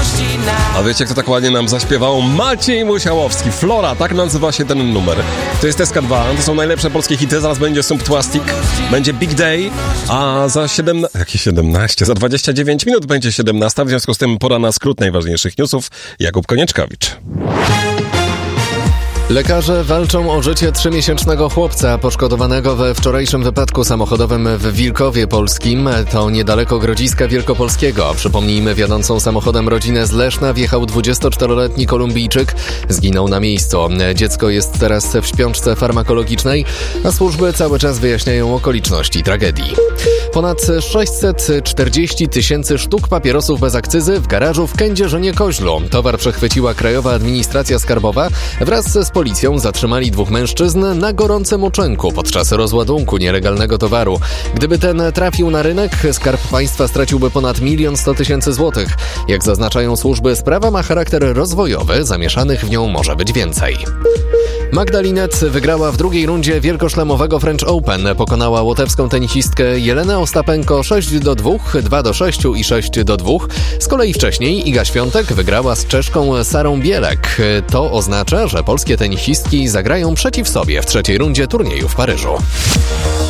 A wiecie, kto tak ładnie nam zaśpiewał? Maciej Musiałowski. Flora, tak nazywa się ten numer. To jest SK2, to są najlepsze polskie hity. Zaraz będzie Sumptłastik, będzie Big Day, a za 17? Za 29 minut będzie 17. W związku z tym pora na skrót najważniejszych newsów. Jakub Konieczkowicz. Lekarze walczą o życie 3-miesięcznego chłopca poszkodowanego we wczorajszym wypadku samochodowym w Wilkowie Polskim. To niedaleko Grodziska Wielkopolskiego. Przypomnijmy, wiodącą samochodem rodzinę z Leszna wjechał 24-letni Kolumbijczyk. Zginął na miejscu. Dziecko jest teraz w śpiączce farmakologicznej, a służby cały czas wyjaśniają okoliczności tragedii. Ponad 640 000 sztuk papierosów bez akcyzy w garażu w Kędzierzynie-Koźlu. Towar przechwyciła Krajowa Administracja Skarbowa. Wraz z policją zatrzymali 2 mężczyzn na gorącym uczynku podczas rozładunku nielegalnego towaru. Gdyby ten trafił na rynek, Skarb Państwa straciłby ponad 1 100 000 złotych. Jak zaznaczają służby, sprawa ma charakter rozwojowy, zamieszanych w nią może być więcej. Magda Linette wygrała w drugiej rundzie wielkoszlemowego French Open. Pokonała łotewską tenisistkę Jelenę Ostapenko 6-2, 2-6 i 6-2. Z kolei wcześniej Iga Świątek wygrała z Czeszką Sarą Bielek. To oznacza, że polskie tenisistki zagrają przeciw sobie w trzeciej rundzie turnieju w Paryżu.